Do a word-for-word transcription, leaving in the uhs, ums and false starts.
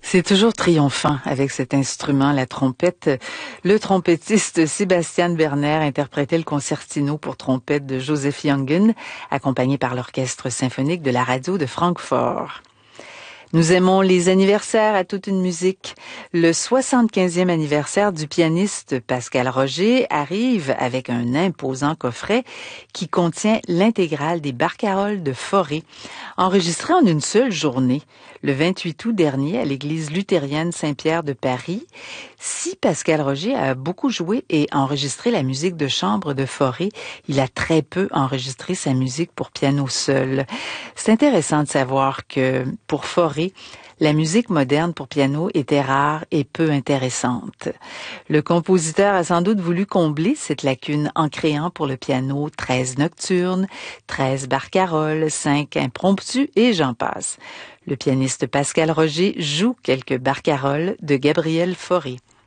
C'est toujours triomphant avec cet instrument, la trompette. Le trompettiste Sebastian Berner interprétait le concertino pour trompette de Joseph Jungen, accompagné par l'Orchestre symphonique de la radio de Francfort. Nous aimons les anniversaires à toute une musique. Le soixante-quinzième anniversaire du pianiste Pascal Roger arrive avec un imposant coffret qui contient l'intégrale des barcaroles de Fauré, enregistrées en une seule journée, le vingt-huit août dernier à l'église luthérienne Saint-Pierre de Paris. Si Pascal Roger a beaucoup joué et enregistré la musique de chambre de Fauré, il a très peu enregistré sa musique pour piano seul. C'est intéressant de savoir que pour Fauré, la musique moderne pour piano était rare et peu intéressante. Le compositeur a sans doute voulu combler cette lacune en créant pour le piano treize nocturnes, treize barcaroles, cinq impromptus et j'en passe. Le pianiste Pascal Roger joue quelques barcaroles de Gabriel Fauré.